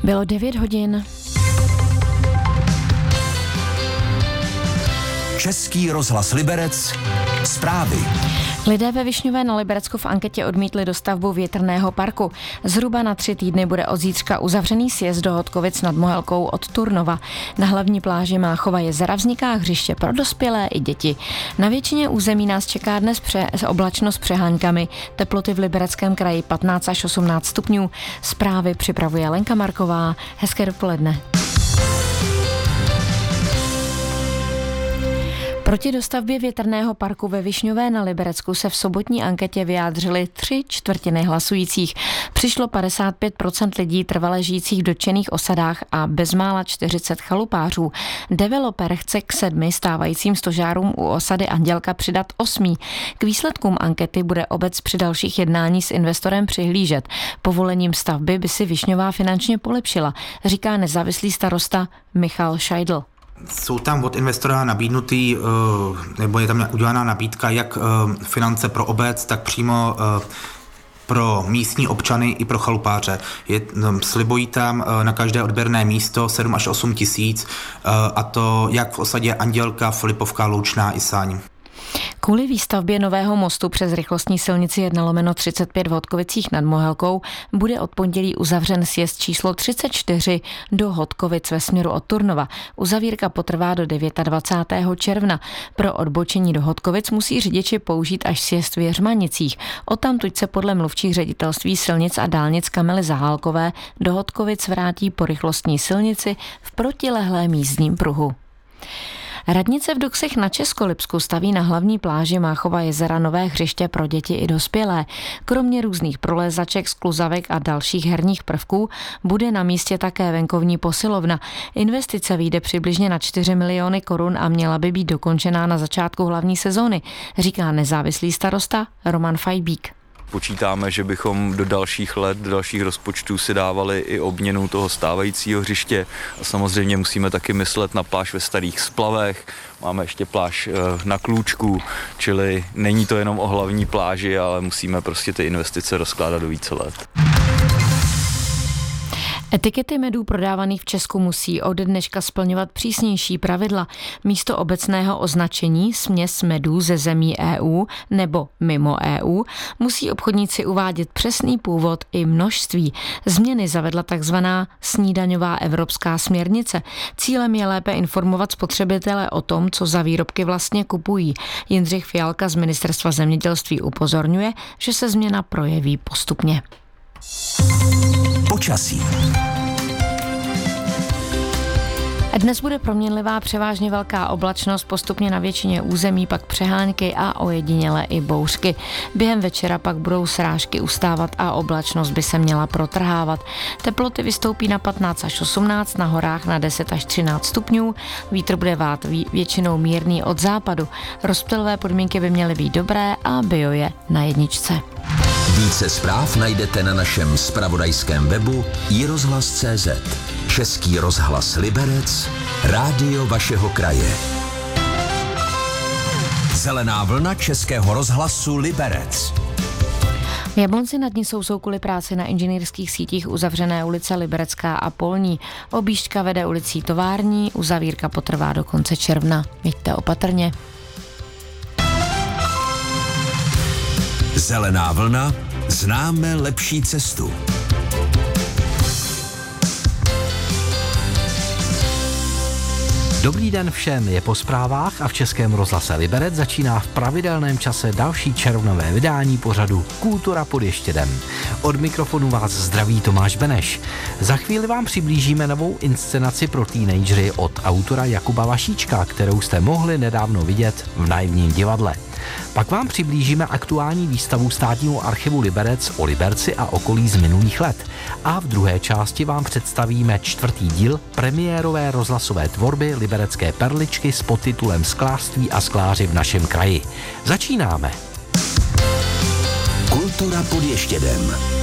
Bylo 9 hodin. Český rozhlas Liberec. Zprávy. Lidé ve Višňové na Liberecku v anketě odmítli dostavbu větrného parku. Zhruba na 3 týdny bude od zítřka uzavřený sjezd do Hodkovic nad Mohelkou od Turnova. Na hlavní pláži Máchova jezera vzniká hřiště pro dospělé i děti. Na většině území nás čeká dnes oblačno s přeháňkami. Teploty v Libereckém kraji 15 až 18 stupňů. Zprávy připravuje Lenka Marková. Hezké dopoledne. Proti dostavbě větrného parku ve Višňové na Liberecku se v sobotní anketě vyjádřili 3/4 hlasujících. Přišlo 55% lidí trvale žijících v dotčených osadách a bezmála 40 chalupářů. Developer chce k 7 stávajícím stožárům u osady Andělka přidat 8. K výsledkům ankety bude obec při dalších jednání s investorem přihlížet. Povolením stavby by si Višňová finančně polepšila, říká nezávislý starosta Michal Šajdl. Jsou tam od investora nabídnutý, nebo je tam udělaná nabídka jak finance pro obec, tak přímo pro místní občany i pro chalupáře. Slibují tam na každé odběrné místo 7 až 8 tisíc, a to jak v osadě Andělka, Filipovka, Loučná i Sáň. Kvůli výstavbě nového mostu přes rychlostní silnici 1/35 v Hodkovicích nad Mohelkou bude od pondělí uzavřen sjezd číslo 34 do Hodkovic ve směru od Turnova. Uzavírka potrvá do 29. června. Pro odbočení do Hodkovic musí řidiči použít až sjezd v Jeřmanicích. Odtamtud se podle mluvčí ředitelství silnic a dálnic Kamily Zahálkové do Hodkovic vrátí po rychlostní silnici v protilehlém jízdním pruhu. Radnice v Duksech na Českolipsku staví na hlavní pláži Máchova jezera nové hřiště pro děti i dospělé. Kromě různých prolézaček, skluzavek a dalších herních prvků bude na místě také venkovní posilovna. Investice vyjde přibližně na 4 miliony korun a měla by být dokončená na začátku hlavní sezóny, říká nezávislý starosta Roman Fajbík. Počítáme, že bychom do dalších let, do dalších rozpočtů si dávali i obměnu toho stávajícího hřiště. A samozřejmě musíme taky myslet na pláž ve Starých Splavech, máme ještě pláž na Klůčku, čili není to jenom o hlavní pláži, ale musíme prostě ty investice rozkládat do více let. Etikety medů prodávaných v Česku musí od dneška splňovat přísnější pravidla. Místo obecného označení směs medů ze zemí EU nebo mimo EU musí obchodníci uvádět přesný původ i množství. Změny zavedla takzvaná snídaňová evropská směrnice. Cílem je lépe informovat spotřebitele o tom, co za výrobky vlastně kupují. Jindřich Fialka z Ministerstva zemědělství upozorňuje, že se změna projeví postupně. Počasí. Dnes bude proměnlivá převážně velká oblačnost, postupně na většině území pak přehánky a ojediněle i bouřky. Během večera pak budou srážky ustávat a oblačnost by se měla protrhávat. Teploty vystoupí na 15 až 18, na horách na 10 až 13 stupňů. Vítr bude vát většinou mírný od západu. Rozptylové podmínky by měly být dobré a bio je na 1. Více zpráv najdete na našem zpravodajském webu iRozhlas.cz. Český rozhlas Liberec, rádio vašeho kraje. Zelená vlna Českého rozhlasu Liberec. V Jablonci nad Nisou jsou kvůli práci na inženýrských sítích uzavřené ulice Liberecká a Polní. Objížďka vede ulicí Tovární, uzavírka potrvá do konce června. Jeďte opatrně. Zelená vlna, známe lepší cestu. Dobrý den všem, je po zprávách a v Českém rozhlase Liberec začíná v pravidelném čase další červnové vydání pořadu Kultura pod Ještědem. Od mikrofonu vás zdraví Tomáš Beneš. Za chvíli vám přiblížíme novou inscenaci pro teenagery od autora Jakuba Vašíčka, kterou jste mohli nedávno vidět v Naivním divadle. Pak vám přiblížíme aktuální výstavu Státního archivu Liberec o Liberci a okolí z minulých let. A v druhé části vám představíme 4. díl premiérové rozhlasové tvorby Liberecké perličky s podtitulem Sklářství a skláři v našem kraji. Začínáme! Kultura pod Ještědem.